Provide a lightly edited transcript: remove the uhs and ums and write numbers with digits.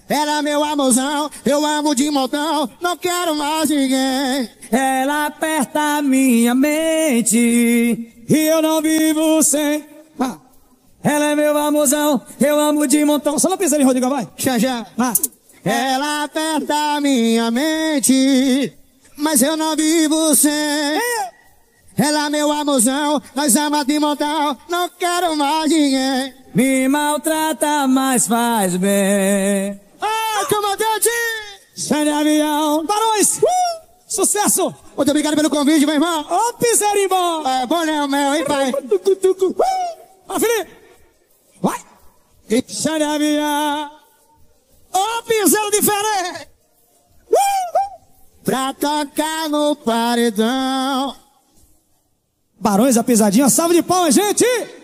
Ela é meu amorzão, eu amo de montão, não quero mais ninguém. Ela aperta minha mente e eu não vivo sem. Ela é meu amorzão, eu amo de montão. Só não pensa ali, Rodrigo, vai. Já. Ela aperta minha mente, mas eu não vivo sem. Ela é meu amorzão, nós amamos de montão, não quero mais ninguém. Me maltrata, mas faz bem. Comandante! Sai de avião. Barões! Sucesso! Muito obrigado pelo convite, meu irmão. Ô, piserimbom! É bom, né, o meu, hein, pai? Ó, Felipe! Vai! Sai de avião! Ô, piseiro diferente! Pra tocar no paredão. Barões, a pisadinha, salve de palmas, gente!